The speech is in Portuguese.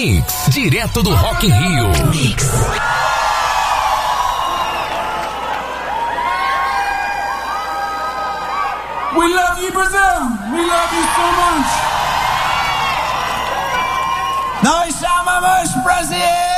Mix, direto do Rock in Rio. Mix. We love you, Brazil. We love you so much. Nós chamamos Brasil.